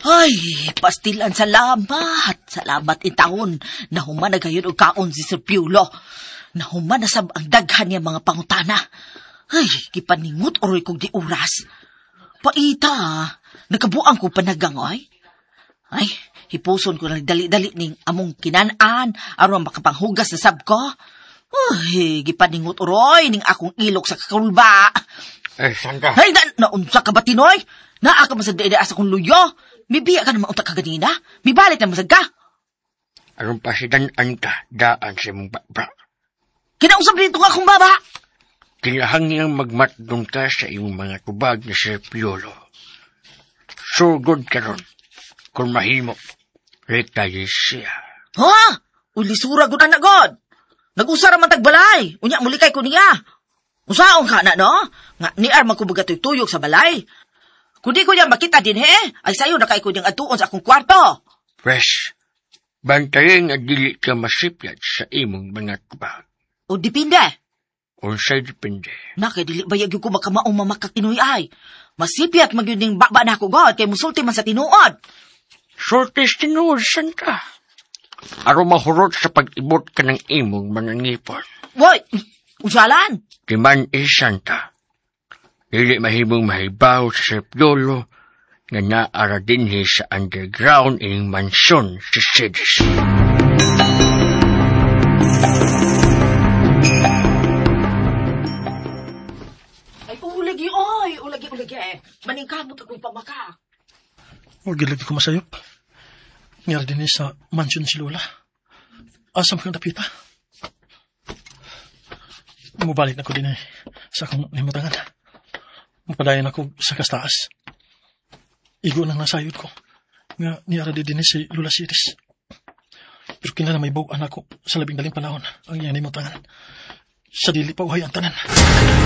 Ay, pastilan, salamat. Salamat itahon. Nahuman na gayon o kaon si Sir Piolo. Nahuman na sab ang daghan niya mga pangutana. Ay, kipaningot oroy kong di oras. Paita, nakabuang ko panagangoy. Ay, hipuson ko na dali-dali ning among kinanaan aron makapanghugas na sab ko. Ay, gipaningot oroy ning akong ilok sa kakulba. Ay, Santa. Ay, naunsa ka ba, Tinoy? Naa ka masagda sa kong luyo? Mibiya ka na maunta ka ganina? Mibalik na masag ka? Aron pasidan-an ka, daan sa mong baba. Kinausap dito nga akong baba. Kinahang niyang magmatdong ka sa iyong mga tubag na Sir Piolo. Sugod ka ron. Kung mahimo, retayi siya. Ha? Ulisura gud anak god. Nag-usara man tagbalay. Unya mulikay ko niya. Usaon ka na, no? Nga niar magkubagatoy tuyog sa balay. Kundi ko niya makita din, ay sayo na kay ko niyang atuon sa akong kwarto. Fresh, bantayin nga dili ka masipyat sa imong mga tubag. O dipinde. Unsay depende. Nakadili bayag yung ko makamaong mamakakinoy ay. Masipyat magyun ning baba na ako, God, kay musulti man sa tinuod. Sultis tinuod, Santa. Aron mahurot sa pag-ibot ka ng imong mga ngipon. Woy, usalan. Timan Santa. Dili mahimong mahibaw sa Sir Piolo nga naara dinhi sa underground ining mansyon sa Sidis. Ay, ulagi, oy! Ulagi. Maningkamot ako'y pamaka. Huwag ilagi ko masayop. Ngayari din sa mansyon si Lola. Asam kang napita. Mubalik na ko din sa akong limutangan. Mapadayan ako sa kastaas. Igo nang nasayod ko. Nga niyara din si Lola Sidis. Pero kinala may buwan ako sa labing daling panahon ang iyan limutangan. Sa dili pa uhay ang tanan.